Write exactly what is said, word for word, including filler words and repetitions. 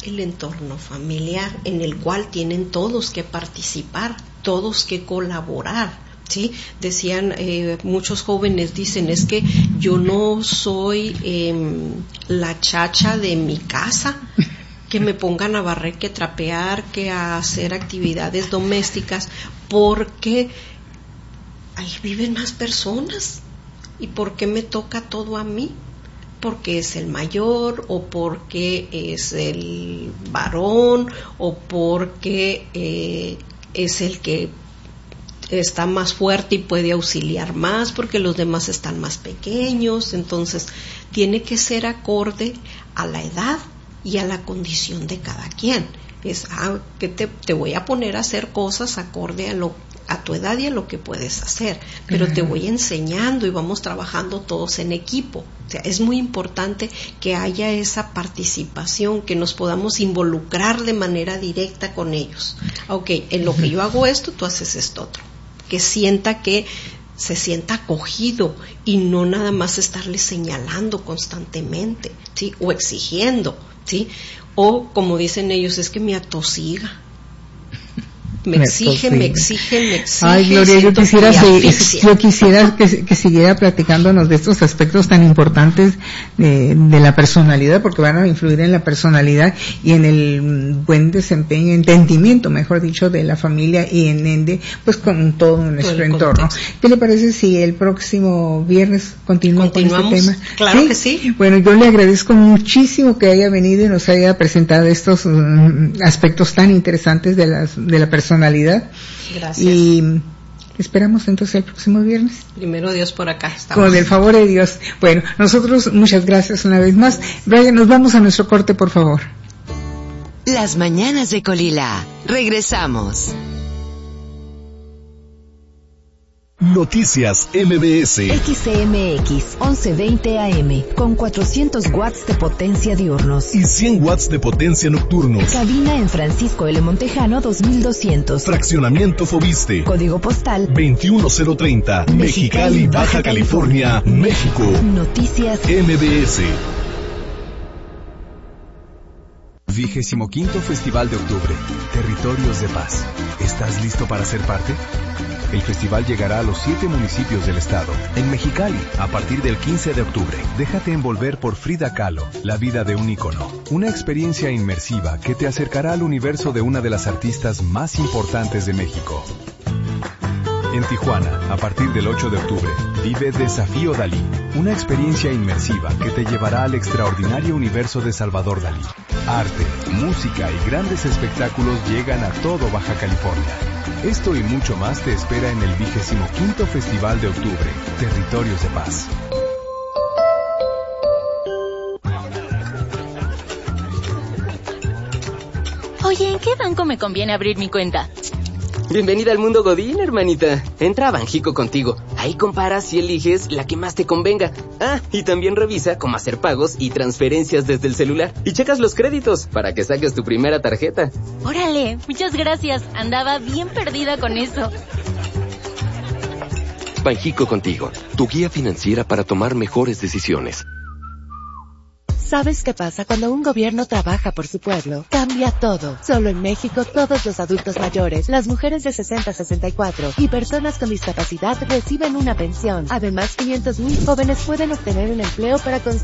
el entorno familiar en el cual tienen todos que participar, todos que colaborar. Sí, decían, eh, muchos jóvenes dicen, es que yo no soy eh, la chacha de mi casa, que me pongan a barrer, que trapear, que a hacer actividades domésticas, porque ahí viven más personas. ¿Y por qué me toca todo a mí? Porque es el mayor, o porque es el varón, o porque eh, es el que está más fuerte y puede auxiliar más, porque los demás están más pequeños. Entonces tiene que ser acorde a la edad y a la condición de cada quien. Es ah, que te, te voy a poner a hacer cosas acorde a lo a tu edad y a lo que puedes hacer, pero uh-huh. te voy enseñando y vamos trabajando todos en equipo. O sea, es muy importante que haya esa participación, que nos podamos involucrar de manera directa con ellos. Ok, en lo que yo hago esto, tú haces esto otro. Que sienta que se sienta acogido y no nada más estarle señalando constantemente, ¿sí? O exigiendo, ¿sí? O como dicen ellos, es que me atosiga. Me exige, me exige, me exige. Ay, Gloria, yo quisiera, se, yo quisiera que, que siguiera platicándonos de estos aspectos tan importantes de, de la personalidad, porque van a influir en la personalidad y en el buen desempeño, entendimiento, mejor dicho, de la familia y en ende, pues con todo nuestro entorno. Contexto. ¿Qué le parece si el próximo viernes continuamos con este tema? Claro ¿Sí? que sí. Bueno, yo le agradezco muchísimo que haya venido y nos haya presentado estos um, aspectos tan interesantes de las de la personalidad. Personalidad. Gracias. Y esperamos entonces el próximo viernes. Primero Dios por acá estamos. Con el favor de Dios. Bueno, nosotros muchas gracias una vez más. Brian, nos vamos a nuestro corte, por favor. Las mañanas de Colila. Regresamos. Noticias M B S. X C M X once veinte A M con cuatrocientos watts de potencia diurnos y cien watts de potencia nocturnos. Cabina en Francisco L. Montejano dos mil doscientos. Fraccionamiento Fobiste. Código postal veintiuno cero treinta. Mexicali, Baja California, México. Noticias M B S. Vigésimo quinto Festival de Octubre, Territorios de Paz. ¿Estás listo para ser parte? El festival llegará a los siete municipios del estado. En Mexicali, a partir del quince de octubre, déjate envolver por Frida Kahlo, la vida de un ícono. Una experiencia inmersiva que te acercará al universo de una de las artistas más importantes de México. En Tijuana, a partir del ocho de octubre, vive Desafío Dalí, una experiencia inmersiva que te llevará al extraordinario universo de Salvador Dalí. Arte, música y grandes espectáculos llegan a todo Baja California. Esto y mucho más te espera en el vigésimo quinto Festival de Octubre, Territorios de Paz. Oye, ¿en qué banco me conviene abrir mi cuenta? Bienvenida al mundo Godín, hermanita. Entra a Banjico Contigo. Ahí comparas y eliges la que más te convenga. Ah, y también revisa cómo hacer pagos y transferencias desde el celular. Y checas los créditos para que saques tu primera tarjeta. Órale, muchas gracias. Andaba bien perdida con eso. Banjico Contigo, tu guía financiera para tomar mejores decisiones. ¿Sabes qué pasa cuando un gobierno trabaja por su pueblo? Cambia todo. Solo en México, todos los adultos mayores, las mujeres de sesenta a sesenta y cuatro y personas con discapacidad reciben una pensión. Además, quinientos mil jóvenes pueden obtener un empleo para construir